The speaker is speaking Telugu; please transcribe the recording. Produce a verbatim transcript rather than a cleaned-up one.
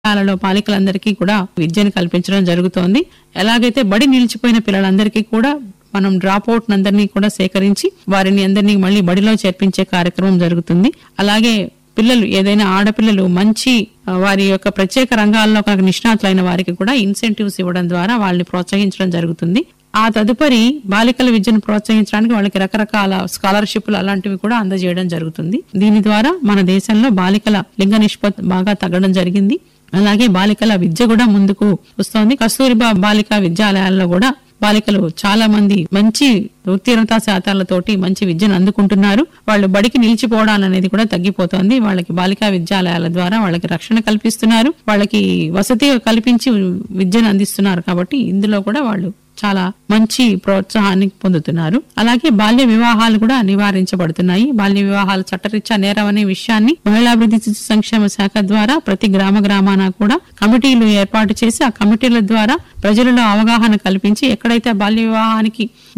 పాఠశాలలో బాలికలందరికీ కూడా విద్యను కల్పించడం జరుగుతోంది. ఎలాగైతే బడి నిలిచిపోయిన పిల్లలందరికీ కూడా మనం డ్రాప్ అవుట్ అందరినీ కూడా సేకరించి వారిని అందరినీ మళ్ళీ బడిలో చేర్పించే కార్యక్రమం జరుగుతుంది. అలాగే పిల్లలు ఏదైనా ఆడపిల్లలు మంచి వారి యొక్క ప్రత్యేక రంగాల్లో కనుక నిష్ణాతులైన వారికి కూడా ఇన్సెంటివ్స్ ఇవ్వడం ద్వారా వాళ్ళని ప్రోత్సహించడం జరుగుతుంది. ఆ తదుపరి బాలికల విద్యను ప్రోత్సహించడానికి వాళ్ళకి రకరకాల స్కాలర్షిప్లు అలాంటివి కూడా అందజేయడం జరుగుతుంది. దీని ద్వారా మన దేశంలో బాలికల లింగ నిష్పత్తి బాగా తగ్గడం జరిగింది. అలాగే బాలికల విద్య కూడా ముందుకు వస్తోంది. కస్తూరిబా బాలికా విద్యాలయాల్లో కూడా బాలికలు చాలా మంది మంచి ఉత్తీర్ణతా శాతాలతోటి మంచి విద్యను అందుకుంటున్నారు. వాళ్ళు బడికి నిలిచిపోవడం అనేది కూడా తగ్గిపోతోంది. వాళ్ళకి బాలికా విద్యాలయాల ద్వారా వాళ్ళకి రక్షణ కల్పిస్తున్నారు, వాళ్ళకి వసతి కల్పించి విద్యను అందిస్తున్నారు. కాబట్టి ఇందులో కూడా వాళ్ళు చాలా మంచి ప్రోత్సాహాన్ని పొందుతున్నారు. అలాగే బాల్య వివాహాలు కూడా నివారించబడుతున్నాయి. బాల్య వివాహాలు చట్టరీత్యా నేరం అనే విషయాన్ని మహిళాభివృద్ధి శిశు సంక్షేమ శాఖ ద్వారా ప్రతి గ్రామ గ్రామాన కూడా కమిటీలు ఏర్పాటు చేసి ఆ కమిటీల ద్వారా ప్రజలలో అవగాహన కల్పించి ఎక్కడైతే బాల్య వివాహానికి